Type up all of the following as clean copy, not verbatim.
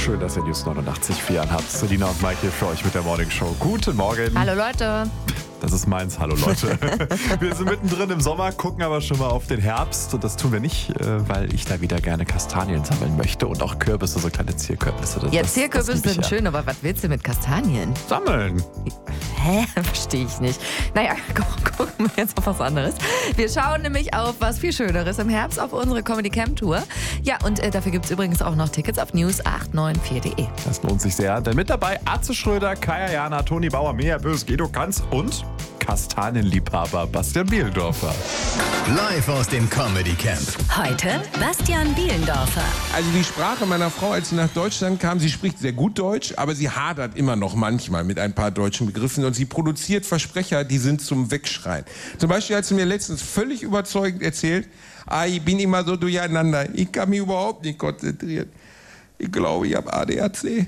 Schön, dass ihr News 89.4 anhabt. Selina und Mike hier für euch mit der Morning Show. Guten Morgen. Hallo Leute. Das ist meins. Hallo Leute. Wir sind mittendrin im Sommer, gucken aber schon mal auf den Herbst. Und das tun wir nicht, weil ich da wieder gerne Kastanien sammeln möchte und auch Kürbisse, so kleine Zierkürbisse. Ja, Zierkürbisse sind schön, aber was willst du mit Kastanien? Sammeln. Hä? Verstehe ich nicht. Naja, gucken wir jetzt auf was anderes. Wir schauen nämlich auf was viel Schöneres im Herbst, auf unsere Comedy Camp Tour. Ja, und dafür gibt es übrigens auch noch Tickets auf news894.de. Das lohnt sich sehr, denn mit dabei Atze Schröder, Kaya Jana, Toni Bauer, Mea Bös, Guido Kanz und Kastanienliebhaber Bastian Bielendorfer. Live aus dem Comedy Camp. Heute Bastian Bielendorfer. Also die Sprache meiner Frau, als sie nach Deutschland kam, sie spricht sehr gut Deutsch, aber sie hadert immer noch manchmal mit ein paar deutschen Begriffen und sie produziert Versprecher, die sind zum Wegschreien. Zum Beispiel hat sie mir letztens völlig überzeugend erzählt, ich bin immer so durcheinander, ich kann mich überhaupt nicht konzentrieren. Ich glaube, ich habe ADHC.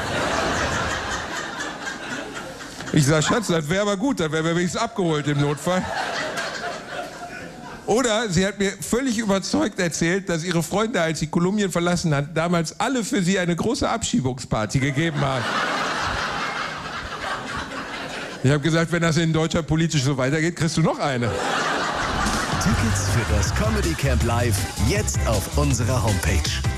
Ich sag, Schatz, das wäre aber gut, dann wären wir wenigstens abgeholt im Notfall. Oder sie hat mir völlig überzeugt erzählt, dass ihre Freunde, als sie Kolumbien verlassen hat, damals alle für sie eine große Abschiebungsparty gegeben haben. Ich habe gesagt, wenn das in Deutschland politisch so weitergeht, kriegst du noch eine. Tickets für das Comedy Camp Live jetzt auf unserer Homepage.